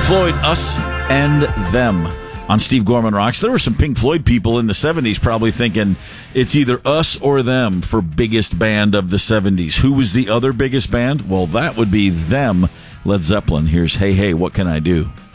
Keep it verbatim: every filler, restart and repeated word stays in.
Floyd, Us and Them on Steve Gorman Rocks. There were some Pink Floyd people in the seventies probably thinking it's either Us or Them for biggest band of the seventies. Who was the other biggest band? Well, that would be Them, Led Zeppelin. Here's Hey Hey, What Can I Do?